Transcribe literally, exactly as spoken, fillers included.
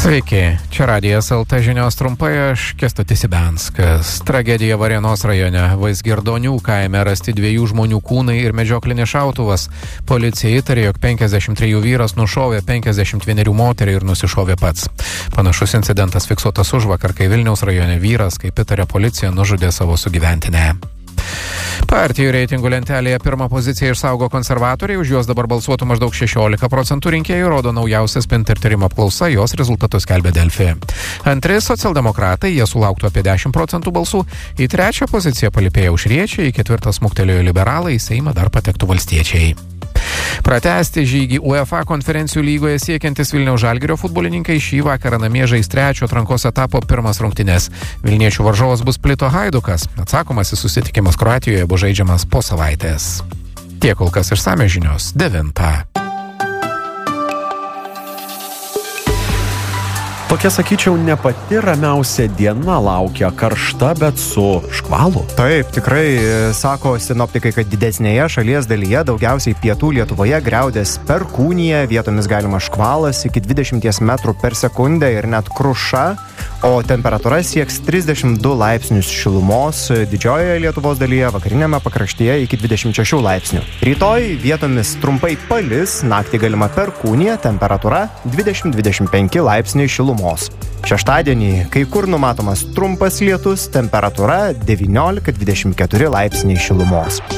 Sveiki, čia Radijas L T žinios trumpai, aš Kęstutis Ibenskas. Tragedija Varėnos rajone. Vaisgirdonių kaime rasti dviejų žmonių kūnai ir medžioklinis šautuvas. Policija įtarė, jog penkiasdešimt trejų vyras nušovė penkiasdešimt vienerių moterį ir nusišovė pats. Panašus incidentas fiksuotas užvakar, kai Vilniaus rajone vyras, kaip įtarė policija, nužudė savo sugyventinę. Partijų reitingų lentelėje pirmą poziciją išsaugo konservatoriai, už juos dabar balsuotų maždaug šešiolika procentų rinkėjų, rodo naujausias Spinter tyrimo apklausa, jos rezultatus skelbia Delfi. Antri socialdemokratai, jie sulauktų apie dešimt procentų balsų, į trečią poziciją palypėjo aušriečiai, į ketvirtą smuktelėjo liberalai, į Seimą dar patektų valstiečiai. Pratęsti žygį UEFA konferencijų lygoje siekiantis Vilniaus Žalgirio futbolininkai šį vakarą namie žais trečio atrankos etapo pirmas rungtynes. Vilniečių varžovas bus Splito Haidukas. Atsakomasis susitikimas Kroatijoje bus žaidžiamas po savaitės. Tiek kol kas išsamios žinios devintą. Tokia, sakyčiau, ne pati ramiausia diena laukia, karšta, bet su škvalu. Taip, tikrai, sako sinoptikai, kad didesnėje šalies dalyje, daugiausiai pietų Lietuvoje, griaudės perkūnija, vietomis galima škvalas iki dvidešimt metrų per sekundę ir net kruša, o temperatūra sieks trisdešimt du laipsnius šilumos, didžiojoje Lietuvos dalyje, vakarinėme pakraštyje iki dvidešimt šešių laipsnių. Rytoj vietomis trumpai palis, naktį galima perkūnija, temperatūra dvidešimt dvidešimt penki laipsniai šilumos. Šeštadienį kai kur numatomas trumpas lietus, temperatūra devyniolika dvidešimt keturi laipsniai šilumos.